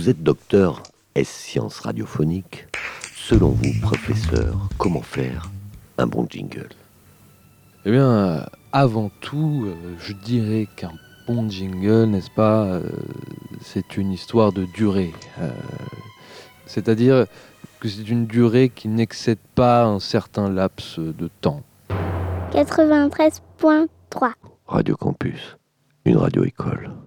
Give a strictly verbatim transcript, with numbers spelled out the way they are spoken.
Vous êtes docteur, est-ce sciences radiophoniques? Selon vous, professeur, comment faire un bon jingle? Eh bien, euh, avant tout, euh, je dirais qu'un bon jingle, n'est-ce pas, euh, c'est une histoire de durée. Euh, c'est-à-dire que c'est une durée qui n'excède pas un certain laps de temps. quatre-vingt-treize point trois Radio Campus, une radio-école.